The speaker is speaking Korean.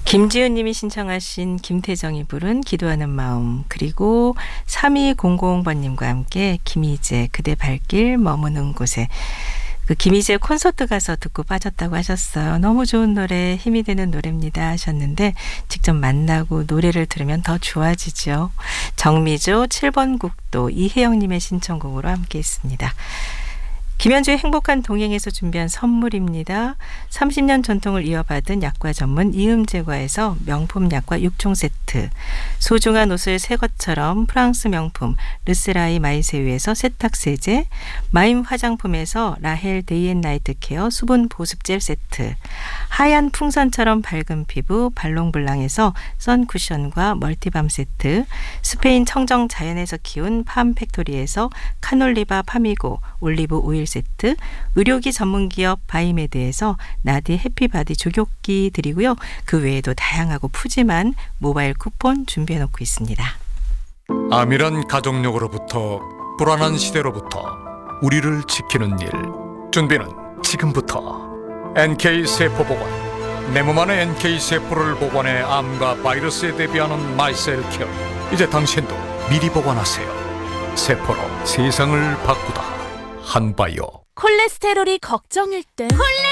김지은 님이 신청하신 김태정이 부른 기도하는 마음, 그리고 3200번님과 함께 김희재 그대 발길 머무는 곳에, 그 김희재 콘서트 가서 듣고 빠졌다고 하셨어요. 너무 좋은 노래, 힘이 되는 노래입니다 하셨는데 직접 만나고 노래를 들으면 더 좋아지죠. 정미조 7번 국도 이혜영님의 신청곡으로 함께 했습니다. 김현주의 행복한 동행에서 준비한 선물입니다. 30년 전통을 이어받은 약과 전문 이음제과에서 명품 약과 6종 세트, 소중한 옷을 새 것처럼 프랑스 명품 르세라이 마이세유에서 세탁세제, 마임 화장품에서 라헬 데이앤나이트 케어 수분 보습젤 세트, 하얀 풍선처럼 밝은 피부 발롱블랑에서 선쿠션과 멀티밤 세트, 스페인 청정 자연에서 키운 팜팩토리에서 카놀리바 파미고 올리브 오일 세트, 의료기 전문기업 바이메드에서 나디 해피바디 조격기 드리고요. 그 외에도 다양하고 푸짐한 모바일 쿠폰 준비해놓고 있습니다. 암이란 가족력으로부터 불안한 시대로부터 우리를 지키는 일, 준비는 지금부터. NK세포보건, 내 몸 안에 NK세포를 복원해 암과 바이러스에 대비하는 마이셀케어. 이제 당신도 미리 복원하세요. 세포로 세상을 바꾸다 한바이오. 콜레스테롤이 걱정일 땐